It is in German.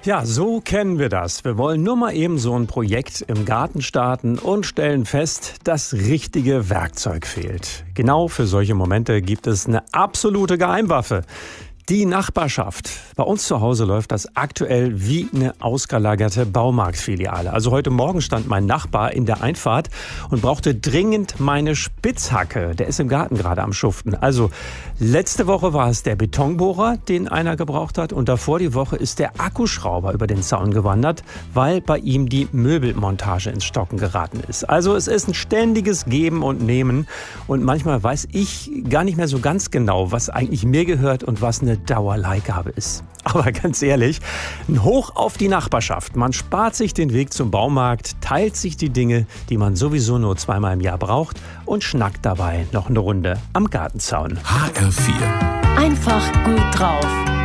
Ja, so kennen wir das. Wir wollen nur mal eben so ein Projekt im Garten starten und stellen fest, das richtige Werkzeug fehlt. Genau für solche Momente gibt es eine absolute Geheimwaffe. Die Nachbarschaft. Bei uns zu Hause läuft das aktuell wie eine ausgelagerte Baumarktfiliale. Also heute Morgen stand mein Nachbar in der Einfahrt und brauchte dringend meine Spitzhacke. Der ist im Garten gerade am Schuften. Also letzte Woche war es der Betonbohrer, den einer gebraucht hat. Und davor die Woche ist der Akkuschrauber über den Zaun gewandert, weil bei ihm die Möbelmontage ins Stocken geraten ist. Also es ist ein ständiges Geben und Nehmen. Und manchmal weiß ich gar nicht mehr so ganz genau, was eigentlich mir gehört und was eine Dauerleihgabe ist. Aber ganz ehrlich, ein Hoch auf die Nachbarschaft. Man spart sich den Weg zum Baumarkt, teilt sich die Dinge, die man sowieso nur zweimal im Jahr braucht und schnackt dabei noch eine Runde am Gartenzaun. HR4. Einfach gut drauf.